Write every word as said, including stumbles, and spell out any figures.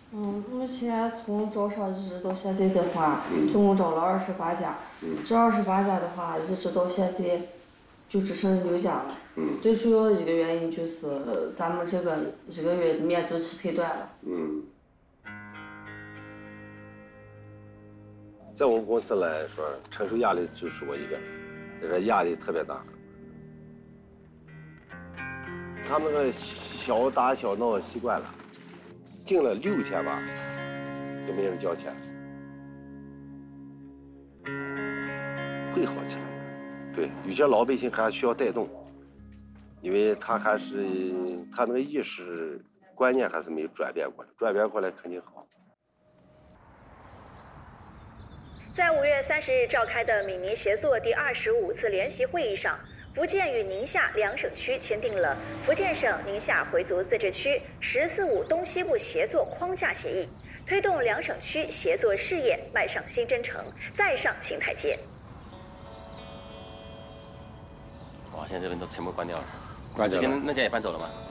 嗯，目前从招商一直到现在的话，总共招了二十八家。嗯，这二十八家的话，一直到现在就只剩六家了。嗯，最主要一个原因就是咱们这个一个月免租期太短了。 嗯，在我们公司来说，承受压力就是我一个，这个压力特别大。他们个小打小闹习惯了，进了六千吧，都没人交钱，会好起来的。对，有些老百姓还需要带动，因为他还是他那个意识观念还是没有转变过来，转变过来肯定好。 在五月三十日召开的闽宁协作第二十五次联席会议上，福建与宁夏两省区签订了福建省宁夏回族自治区“十四五”东西部协作框架协议，推动两省区协作事业迈上新征程，再上新台阶。 哇，现在这边都全部关掉了， 关掉了。 之前那家也搬走了吗？